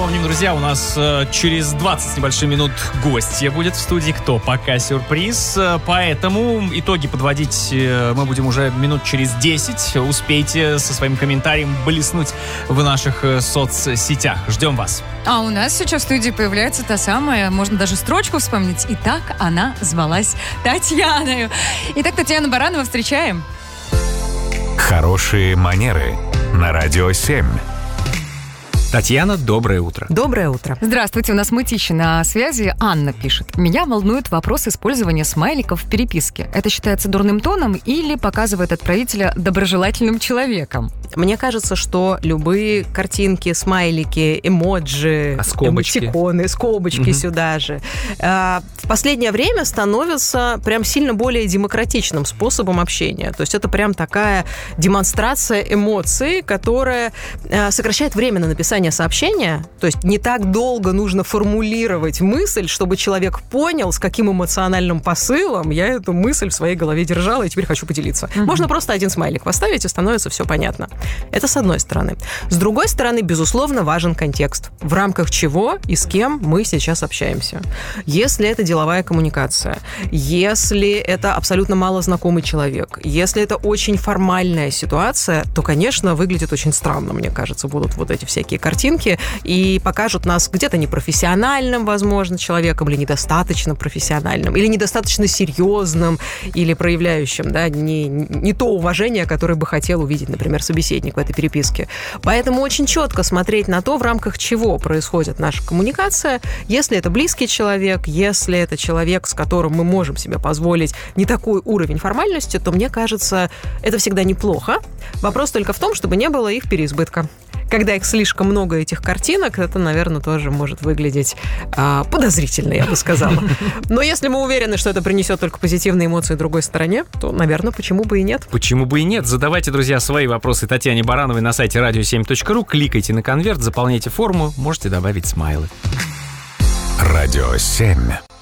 напомним, друзья, у нас через 20 с небольшим минут гостья будет в студии. Кто? Пока сюрприз. Поэтому итоги подводить мы будем уже минут через 10. Успейте со своим комментарием блеснуть в наших соцсетях. Ждем вас. А у нас сейчас в студии появляется та самая, можно даже строчку вспомнить. И так она звалась Татьяной. Итак, Татьяну Баранову встречаем. Хорошие манеры на Радио 7. Татьяна, доброе утро. Доброе утро. Здравствуйте, у нас Мытищи на связи. Анна пишет. Меня волнует вопрос использования смайликов в переписке. Это считается дурным тоном или показывает отправителя доброжелательным человеком? Мне кажется, что любые картинки, смайлики, эмоджи, эмотиконы, скобочки сюда же, в последнее время становятся прям сильно более демократичным способом общения. То есть это прям такая демонстрация эмоций, которая сокращает время на написание сообщения. То есть не так долго нужно формулировать мысль, чтобы человек понял, с каким эмоциональным посылом я эту мысль в своей голове держала и теперь хочу поделиться. Можно просто один смайлик поставить, и становится все понятно. Это с одной стороны. С другой стороны, безусловно, важен контекст. В рамках чего и с кем мы сейчас общаемся. Если это деловая коммуникация, если это абсолютно малознакомый человек, если это очень формальная ситуация, то, конечно, выглядит очень странно, мне кажется, будут вот эти всякие картинки и покажут нас где-то непрофессиональным, возможно, человеком, или недостаточно профессиональным, или недостаточно серьезным, или проявляющим, да, не то уважение, которое бы хотел увидеть, например, собеседник в этой переписке. Поэтому очень четко смотреть на то, в рамках чего происходит наша коммуникация. Если это близкий человек, если это человек, с которым мы можем себе позволить не такой уровень формальности, то, мне кажется, это всегда неплохо. Вопрос только в том, чтобы не было их переизбытка. Когда их слишком много, этих картинок, это, наверное, тоже может выглядеть подозрительно, я бы сказала. Но если мы уверены, что это принесет только позитивные эмоции другой стороне, то, наверное, почему бы и нет? Почему бы и нет? Задавайте, друзья, свои вопросы Татьяне Барановой на сайте radio7.ru, кликайте на конверт, заполняйте форму, можете добавить смайлы. Радио 7.